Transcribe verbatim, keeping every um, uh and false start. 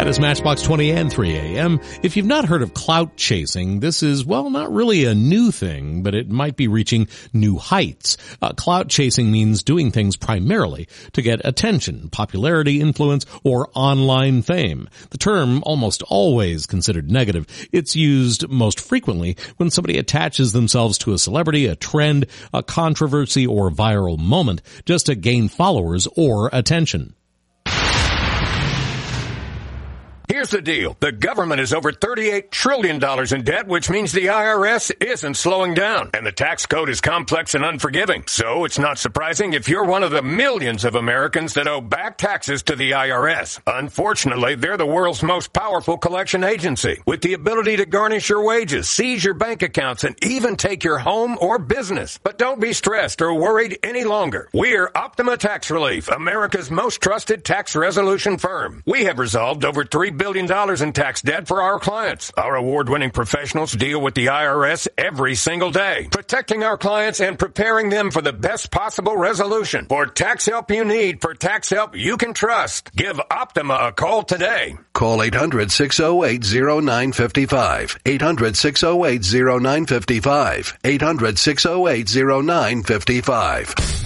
That is Matchbox twenty and three a.m. If you've not heard of clout chasing, this is, well, not really a new thing, but it might be reaching new heights. Uh, clout chasing means doing things primarily to get attention, popularity, influence, or online fame. The term almost always considered negative. It's used most frequently when somebody attaches themselves to a celebrity, a trend, a controversy, or viral moment just to gain followers or attention. Here's the deal. The government is over thirty-eight trillion dollars in debt, which means the I R S isn't slowing down. And the tax code is complex and unforgiving. So it's not surprising if you're one of the millions of Americans that owe back taxes to the I R S. Unfortunately, they're the world's most powerful collection agency, with the ability to garnish your wages, seize your bank accounts, and even take your home or business. But don't be stressed or worried any longer. We're Optima Tax Relief, America's most trusted tax resolution firm. We have resolved over three billion dollars in tax debt for our clients. Our award-winning professionals deal with the I R S every single day, protecting our clients and preparing them for the best possible resolution. For tax help you need, for tax help you can trust, give Optima a call today. Call eight hundred, six oh eight, oh nine five five. eight hundred, six oh eight, oh nine five five. eight hundred, six oh eight, oh nine five five.